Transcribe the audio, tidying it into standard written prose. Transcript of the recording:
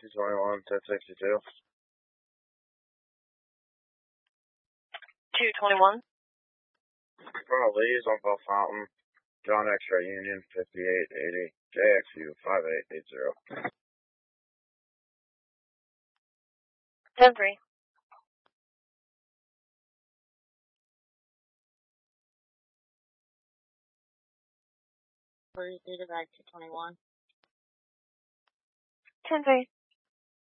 221, 1062. 221. Front of Lee's on Bell Fountain. John X-Ray Union 5880. JXU 5880. 10-3. Please do the back 221. 10-3.